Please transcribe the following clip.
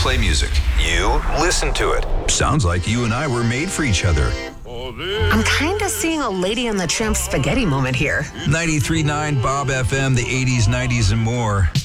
play music. You listen to it. Sounds like you and I were made for each other. I'm kind of seeing a Lady and the Tramp spaghetti moment here. 93.9 Bob FM, the 80s, 90s, and more.